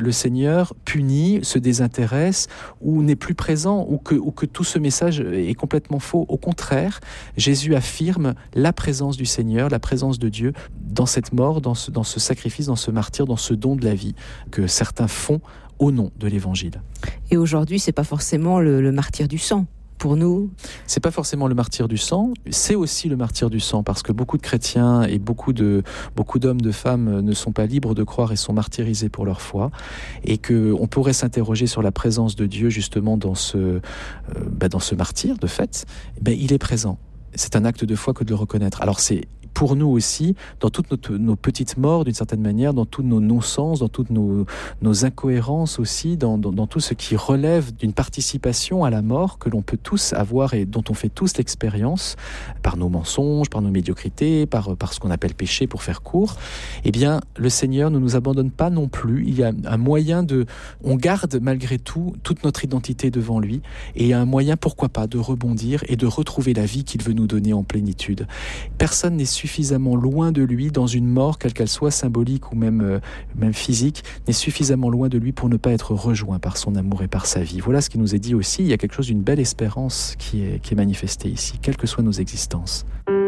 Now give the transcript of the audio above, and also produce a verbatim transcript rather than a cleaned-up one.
le Seigneur punit, se désintéresse ou n'est plus présent ou que, ou que tout ce message est complètement faux. Au contraire, Jésus affirme la présence du Seigneur, la présence de Dieu dans cette mort, dans ce, dans ce sacrifice, dans ce martyre, dans ce don de la vie que certains font au nom de l'Évangile. Et aujourd'hui, c'est pas forcément le, le martyre du sang. Pour nous, c'est pas forcément le martyre du sang, c'est aussi le martyre du sang, parce que beaucoup de chrétiens et beaucoup de beaucoup d'hommes, de femmes ne sont pas libres de croire et sont martyrisés pour leur foi, et que on pourrait s'interroger sur la présence de Dieu justement dans ce euh, bah, dans ce martyr de fait. Ben, il est présent. C'est un acte de foi que de le reconnaître. Alors c'est pour nous aussi, dans toutes nos, nos petites morts d'une certaine manière, dans tous nos non-sens, dans toutes nos, nos incohérences aussi, dans, dans, dans tout ce qui relève d'une participation à la mort que l'on peut tous avoir et dont on fait tous l'expérience, par nos mensonges, par nos médiocrités, par, par ce qu'on appelle péché pour faire court, eh bien le Seigneur ne nous abandonne pas non plus. Il y a un moyen de... On garde malgré tout toute notre identité devant lui, et il y a un moyen, pourquoi pas, de rebondir et de retrouver la vie qu'il veut nous donner en plénitude. Personne n'est suffisamment loin de lui dans une mort, quelle qu'elle soit, symbolique ou même, euh, même physique, n'est suffisamment loin de lui pour ne pas être rejoint par son amour et par sa vie. Voilà ce qui nous est dit aussi. Il y a quelque chose d'une belle espérance qui est, qui est manifestée ici, quelles que soient nos existences.